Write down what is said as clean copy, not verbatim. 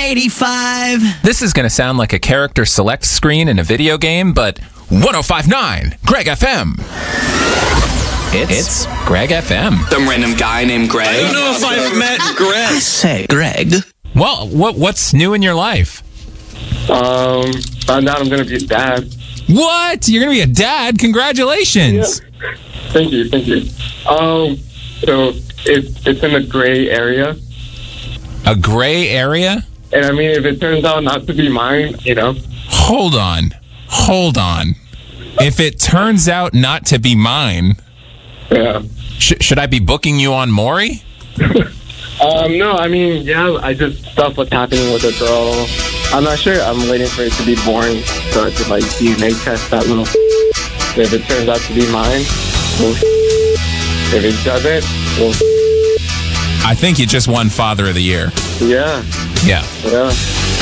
85. This is going to sound like a character select screen in a video game, but 105.9 Greg FM. It's Greg FM. Some random guy named Greg. I don't know if I've met Greg. I say, Greg. Well, what's new in your life? Found out I'm going to be a dad. What? You're going to be a dad? Congratulations. Yeah. Thank you. So it's in a gray area. A gray area? And I mean, if it turns out not to be mine, Hold on. If it turns out not to be mine, yeah. should I be booking you on Maury? No, I mean, yeah, I just stuff what's happening with a girl. I'm not sure. I'm waiting for it to be born so I could, DNA test that little. If it turns out to be mine, if it doesn't, I think you just won Father of the Year. yeah. Yeah.